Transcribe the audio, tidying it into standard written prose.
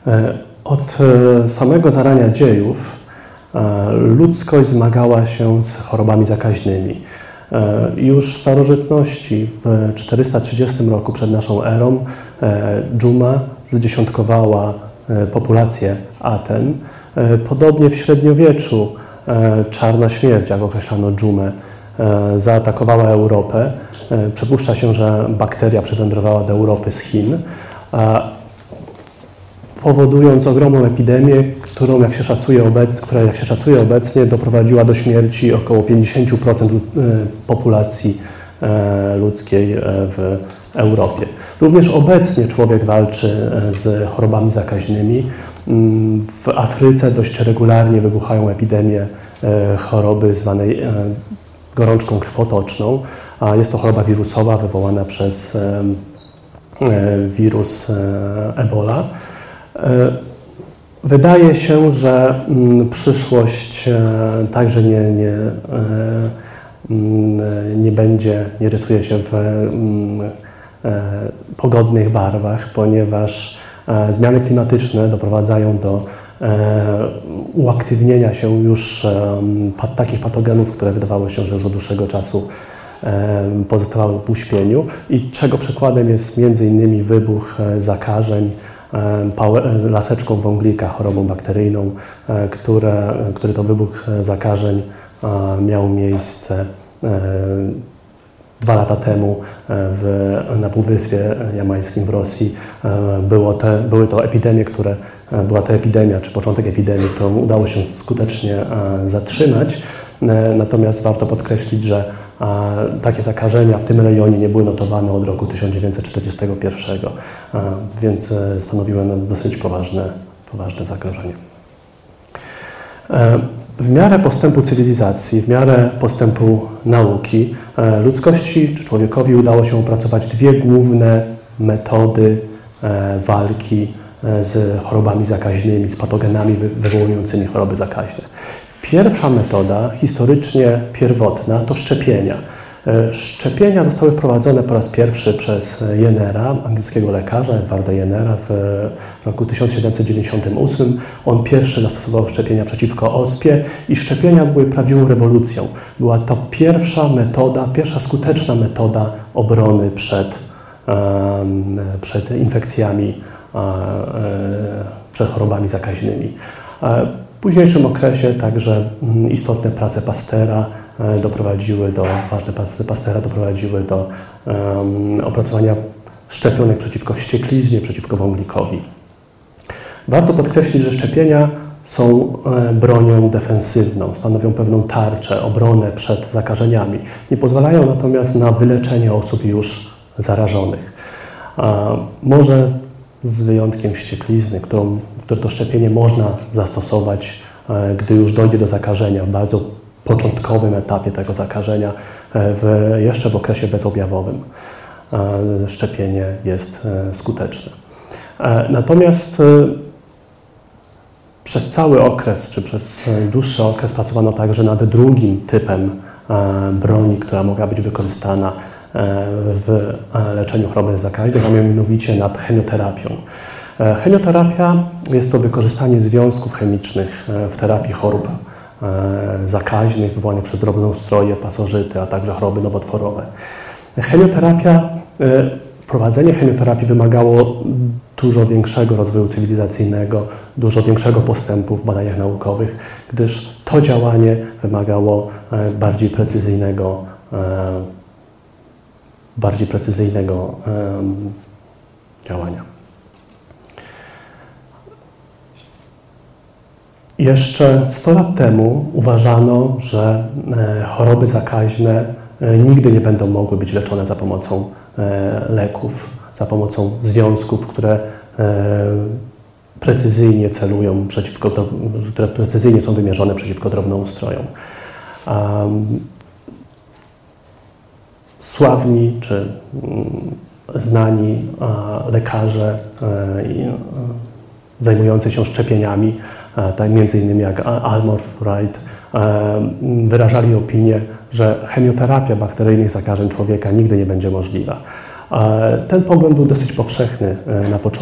Od samego zarania dziejów ludzkość zmagała się z chorobami zakaźnymi. Już w starożytności, w 430 roku przed naszą erą, dżuma zdziesiątkowała populację Aten. Podobnie w średniowieczu czarna śmierć, jak określano dżumę, zaatakowała Europę. Przypuszcza się, że bakteria przywędrowała do Europy z Chin, powodując ogromną epidemię, która, jak się szacuje obecnie, doprowadziła do śmierci około 50% populacji ludzkiej w Europie. Również obecnie człowiek walczy z chorobami zakaźnymi. W Afryce dość regularnie wybuchają epidemie choroby zwanej gorączką krwotoczną. Jest to choroba wirusowa wywołana przez wirus Ebola. Wydaje się, że przyszłość także nie rysuje się w pogodnych barwach, ponieważ zmiany klimatyczne doprowadzają do uaktywnienia się już takich patogenów, które wydawało się, że już od dłuższego czasu pozostawały w uśpieniu i czego przykładem jest m.in. wybuch zakażeń laseczką wąglika, chorobą bakteryjną, który to wybuch zakażeń miał miejsce 2 lata temu na Półwyspie Jamańskim w Rosji. Była to epidemia, czy początek epidemii, którą udało się skutecznie zatrzymać. Natomiast warto podkreślić, że takie zakażenia w tym rejonie nie były notowane od roku 1941, więc stanowiły one dosyć poważne zagrożenie. W miarę postępu cywilizacji, w miarę postępu nauki, ludzkości czy człowiekowi udało się opracować 2 główne metody walki z chorobami zakaźnymi, z patogenami wywołującymi choroby zakaźne. Pierwsza metoda, historycznie pierwotna, to szczepienia. Szczepienia zostały wprowadzone po raz pierwszy przez Jennera, angielskiego lekarza, Edwarda Jennera w roku 1798. On pierwszy zastosował szczepienia przeciwko ospie i szczepienia były prawdziwą rewolucją. Była to pierwsza skuteczna metoda obrony przed infekcjjami, przed chorobami zakaźnymi. W późniejszym okresie także istotne prace Pasteura doprowadziły do opracowania szczepionek przeciwko wściekliznie, przeciwko wąglikowi. Warto podkreślić, że szczepienia są bronią defensywną, stanowią pewną tarczę, obronę przed zakażeniami. Nie pozwalają natomiast na wyleczenie osób już zarażonych. Może z wyjątkiem wścieklizny, które to szczepienie można zastosować, gdy już dojdzie do zakażenia, w bardzo początkowym etapie tego zakażenia, jeszcze w okresie bezobjawowym. Szczepienie jest skuteczne. Natomiast przez cały okres, czy przez dłuższy okres pracowano także nad drugim typem broni, która mogła być wykorzystana w leczeniu choroby zakaźnej, a mianowicie nad chemioterapią. Chemioterapia jest to wykorzystanie związków chemicznych w terapii chorób zakaźnych wywołanych przez drobnoustroje, pasożyty, a także choroby nowotworowe. Wprowadzenie chemioterapii wymagało dużo większego rozwoju cywilizacyjnego, dużo większego postępu w badaniach naukowych, gdyż to działanie wymagało bardziej precyzyjnego działania. Jeszcze 100 lat temu uważano, że choroby zakaźne nigdy nie będą mogły być leczone za pomocą leków, za pomocą związków, które precyzyjnie celują które precyzyjnie są wymierzone przeciwko drobnoustrojom. Sławni czy znani lekarze zajmujący się szczepieniami, tak między innymi jak Almorth Wright, wyrażali opinię, że chemioterapia bakteryjnych zakażeń człowieka nigdy nie będzie możliwa. Ten pogląd był dosyć powszechny na początku